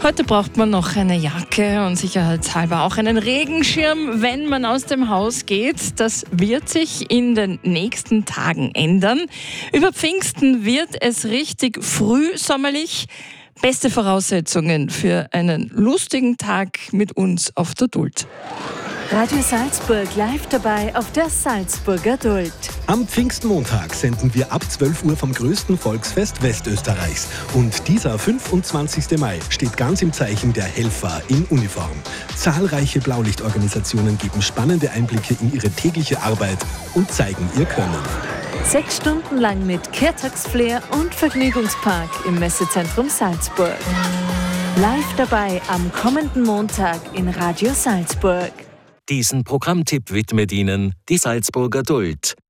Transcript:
Heute braucht man noch eine Jacke und sicherheitshalber auch einen Regenschirm, wenn man aus dem Haus geht. Das wird sich in den nächsten Tagen ändern. Über Pfingsten wird es richtig frühsommerlich. Beste Voraussetzungen für einen lustigen Tag mit uns auf der Duld. Radio Salzburg live dabei auf der Salzburger Duld. Am Pfingstmontag senden wir ab 12 Uhr vom größten Volksfest Westösterreichs. Und dieser 25. Mai steht ganz im Zeichen der Helfer in Uniform. Zahlreiche Blaulichtorganisationen geben spannende Einblicke in ihre tägliche Arbeit und zeigen ihr Können. 6 Stunden lang mit Kehrtagsflair und Vergnügungspark im Messezentrum Salzburg. Live dabei am kommenden Montag in Radio Salzburg. Diesen Programmtipp widmet Ihnen die Salzburger Duld.